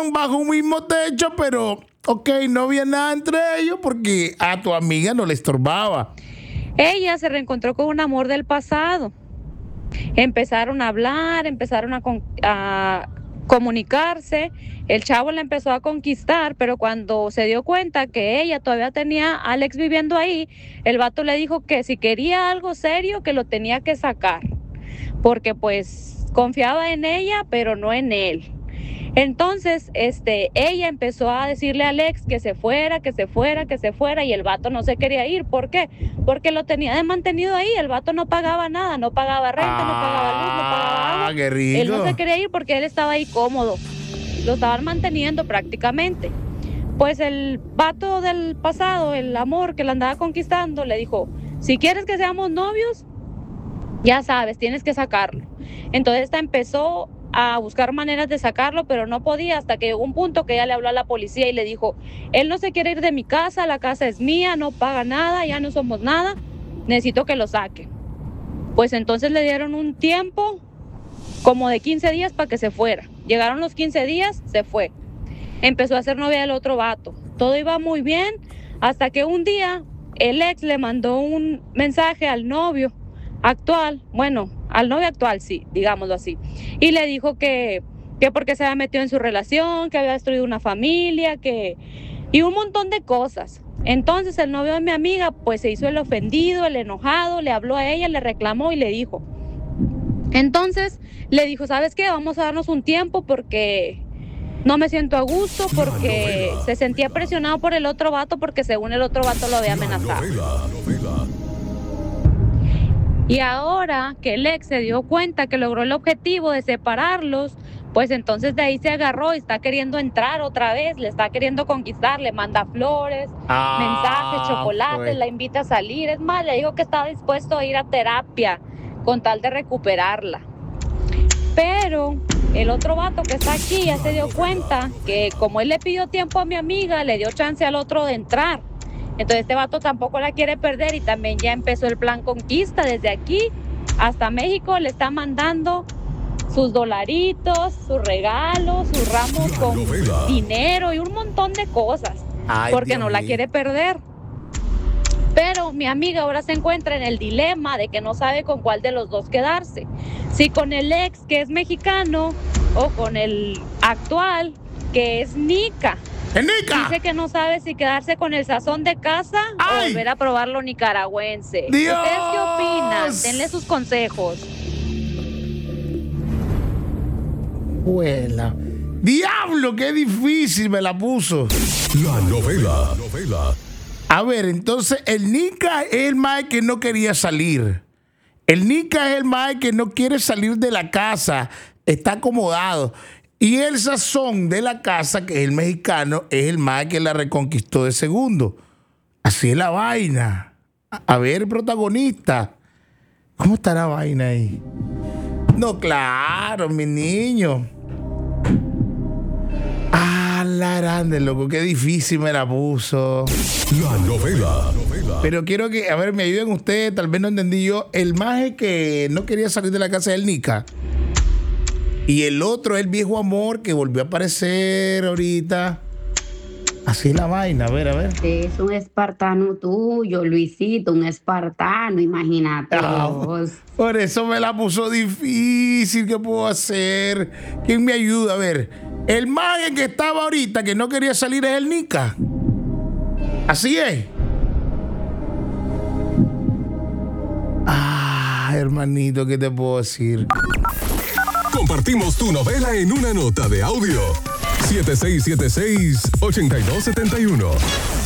vivían bajo un mismo techo, pero, no había nada entre ellos porque a tu amiga no le estorbaba. Ella se reencontró con un amor del pasado. Empezaron a hablar, empezaron a comunicarse. El chavo la empezó a conquistar, pero cuando se dio cuenta que ella todavía tenía a Alex viviendo ahí, el vato le dijo que si quería algo serio, que lo tenía que sacar, porque pues confiaba en ella, pero no en él. Entonces, ella empezó a decirle a Alex que se fuera, y el vato no se quería ir. ¿Por qué? Porque lo tenía de mantenido ahí. El vato no pagaba nada, no pagaba renta, no pagaba luz, no pagaba agua. Qué rico. Él no se quería ir porque él estaba ahí cómodo. Lo estaban manteniendo prácticamente. Pues el vato del pasado, el amor que la andaba conquistando, le dijo, si quieres que seamos novios, ya sabes, tienes que sacarlo. Entonces esta empezó a buscar maneras de sacarlo, pero no podía, hasta que llegó un punto que ella le habló a la policía y le dijo, él no se quiere ir de mi casa, la casa es mía, no paga nada, ya no somos nada, necesito que lo saque. Pues entonces le dieron un tiempo como de 15 días para que se fuera. Llegaron los 15 días, se fue. Empezó a ser novia del otro vato. Todo iba muy bien, hasta que un día el ex le mandó un mensaje al novio actual, al novio actual, sí, digámoslo así, y le dijo que porque se había metido en su relación, que había destruido una familia, y un montón de cosas. Entonces el novio de mi amiga pues se hizo el ofendido, el enojado, le habló a ella, le reclamó y le dijo. Entonces le dijo, ¿sabes qué? Vamos a darnos un tiempo porque no me siento a gusto, porque se sentía presionado por el otro vato, porque según el otro vato lo había amenazado. Y ahora que el ex se dio cuenta que logró el objetivo de separarlos, pues entonces de ahí se agarró y está queriendo entrar otra vez, le está queriendo conquistar, le manda flores, mensajes, chocolates, la invita a salir. Es más, le dijo que estaba dispuesto a ir a terapia con tal de recuperarla. Pero el otro vato que está aquí ya se dio cuenta que como él le pidió tiempo a mi amiga, le dio chance al otro de entrar. Entonces este vato tampoco la quiere perder y también ya empezó el plan conquista. Desde aquí hasta México le está mandando sus dolaritos, sus regalos, sus ramos con dinero y un montón de cosas. Porque no la quiere perder. Pero mi amiga ahora se encuentra en el dilema de que no sabe con cuál de los dos quedarse. Si con el ex, que es mexicano, o con el actual, que es Nica. Dice que no sabe si quedarse con el sazón de casa o volver a probar lo nicaragüense. ¡Dios! ¿Ustedes qué opinan? Denle sus consejos. Buena. ¡Diablo! ¡Qué difícil me la puso! La novela. A ver, entonces el Nica es el mae que no quería salir. El Nica es el mae que no quiere salir de la casa. Está acomodado. Y el sazón de la casa, que es el mexicano, es el mae que la reconquistó de segundo. Así es la vaina. A ver, protagonista. ¿Cómo está la vaina ahí? No, claro, mi niño. La grande, loco, qué difícil me la puso. La novela. Pero quiero que, a ver, me ayuden ustedes, tal vez no entendí yo. El maje que no quería salir de la casa del Nica. Y el otro es el viejo amor que volvió a aparecer ahorita. Así es la vaina, a ver. Es un espartano tuyo, Luisito, un espartano, imagínate vos. Por eso me la puso difícil, ¿qué puedo hacer? ¿Quién me ayuda? A ver, el maje que estaba ahorita, que no quería salir, es el Nica. Así es. Hermanito, ¿qué te puedo decir? Compartimos tu novela en una nota de audio. 7676-8271